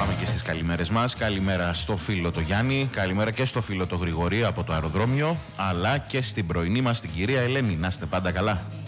Πάμε και στις καλημέρες μας. Καλημέρα στο φίλο το Γιάννη, καλημέρα και στο φίλο το Γρηγορή από το αεροδρόμιο, αλλά και στην πρωινή μας την κυρία Ελένη. Να είστε πάντα καλά.